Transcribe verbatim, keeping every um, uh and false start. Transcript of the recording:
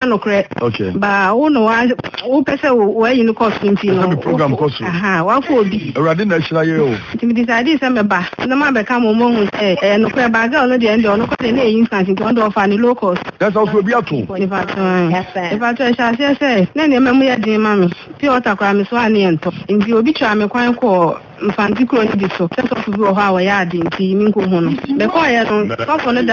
no kre. Okay. Ba wo no wa wo pese wo yi no course nti no. Program course. Aha, wa fo obi. Awurade na hyira ye o. Nti decide say me ba. Na ma be ka mo mo hu say eh no kre ba girl no de end no ko na instance nti on do fa ni low cost. That's also be ato. If I try. If I try say say na na me ya din ma me. Ti o takwa me so ani ento. Nti obi twa me kwan ko mfanti kro ni bi so. Say so fi o ha wa ya din nti mi nko hu no. Be ko ya no. So for no